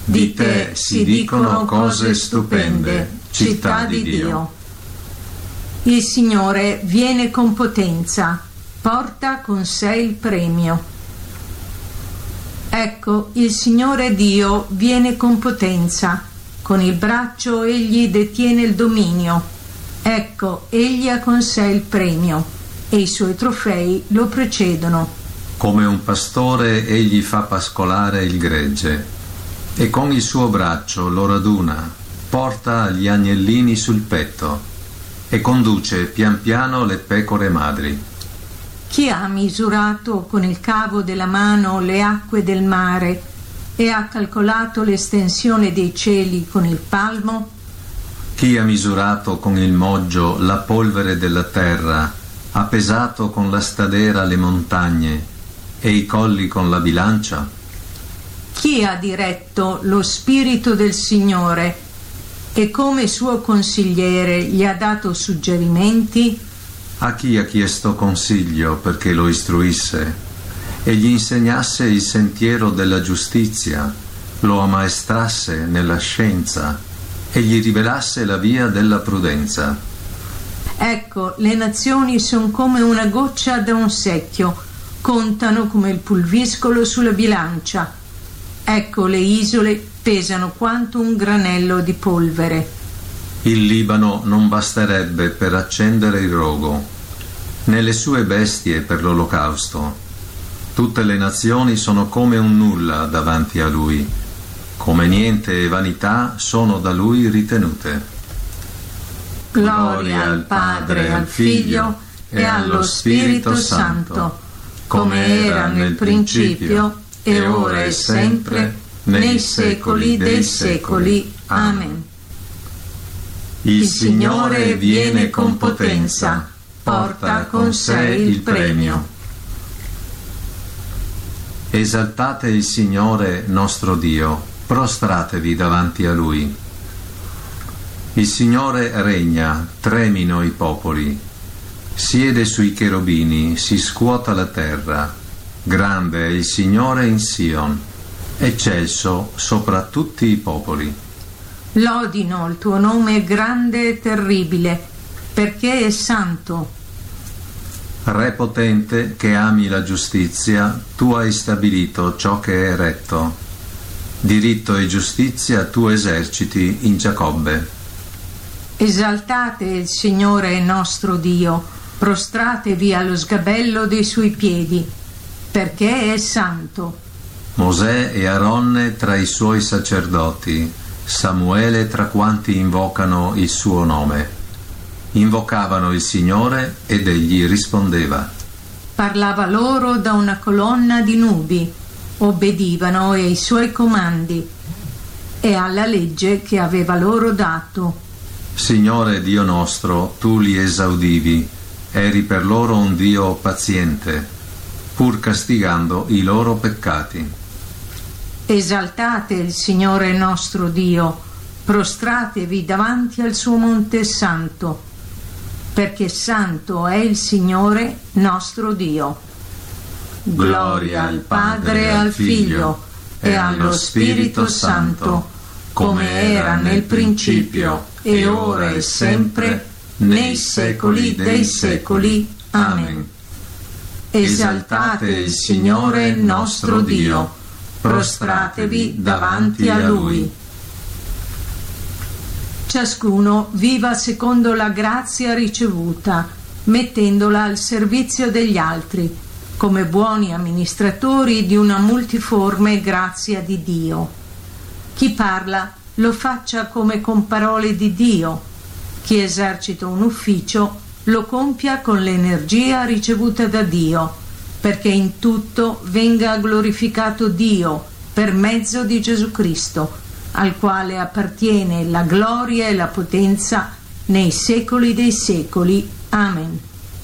Di te si dicono cose stupende, città di Dio. Il Signore viene con potenza, porta con sé il premio. Ecco, il Signore Dio viene con potenza, con il braccio egli detiene il dominio. Ecco, egli ha con sé il premio, e i suoi trofei lo precedono. Come un pastore egli fa pascolare il gregge, e con il suo braccio lo raduna, porta gli agnellini sul petto, e conduce pian piano le pecore madri. Chi ha misurato con il cavo della mano le acque del mare e ha calcolato l'estensione dei cieli con il palmo? Chi ha misurato con il moggio la polvere della terra, ha pesato con la stadera le montagne e i colli con la bilancia? Chi ha diretto lo Spirito del Signore e come suo consigliere gli ha dato suggerimenti? A chi ha chiesto consiglio perché lo istruisse e gli insegnasse il sentiero della giustizia, lo ammaestrasse nella scienza e gli rivelasse la via della prudenza? Ecco, le nazioni sono come una goccia da un secchio, contano come il pulviscolo sulla bilancia. Ecco, le isole pesano quanto un granello di polvere. Il Libano non basterebbe per accendere il rogo, né le sue bestie per l'olocausto. Tutte le nazioni sono come un nulla davanti a lui, come niente e vanità sono da lui ritenute. Gloria al Padre, al Figlio e allo Spirito Santo, come era nel principio, e ora e sempre, nei secoli dei secoli. Amen. Il Signore viene con potenza, porta con sé il premio. Esaltate il Signore nostro Dio, prostratevi davanti a Lui. Il Signore regna, tremino i popoli, siede sui cherubini, si scuota la terra. Grande è il Signore in Sion, eccelso sopra tutti i popoli. Lodino il tuo nome grande e terribile, perché è santo. Re potente che ami la giustizia, tu hai stabilito ciò che è retto. Diritto e giustizia tu eserciti in Giacobbe. Esaltate il Signore nostro Dio, prostratevi allo sgabello dei suoi piedi, perché è santo. Mosè e Aronne tra i suoi sacerdoti, Samuele tra quanti invocano il suo nome. Invocavano il Signore ed egli rispondeva. Parlava loro da una colonna di nubi, obbedivano ai suoi comandi e alla legge che aveva loro dato. Signore Dio nostro, tu li esaudivi, eri per loro un Dio paziente, pur castigando i loro peccati. Esaltate il Signore nostro Dio, prostratevi davanti al suo monte santo, perché santo è il Signore nostro Dio. Gloria al Padre, al Figlio e allo Spirito Santo, come era nel principio, e ora e sempre, nei secoli dei secoli. Amen. Esaltate il Signore nostro Dio, prostratevi davanti a Lui. Ciascuno viva secondo la grazia ricevuta, mettendola al servizio degli altri, come buoni amministratori di una multiforme grazia di Dio. Chi parla lo faccia come con parole di Dio. Chi esercita un ufficio lo compia con l'energia ricevuta da Dio, perché in tutto venga glorificato Dio per mezzo di Gesù Cristo, al quale appartiene la gloria e la potenza nei secoli dei secoli. Amen.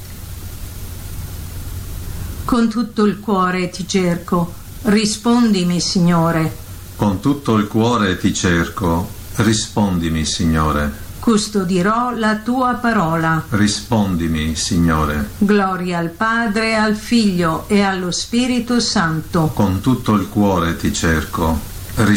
Con tutto il cuore ti cerco, rispondimi, Signore. Con tutto il cuore ti cerco, rispondimi, Signore. Custodirò la tua parola. Rispondimi, Signore. Gloria al Padre, al Figlio e allo Spirito Santo. Con tutto il cuore ti cerco,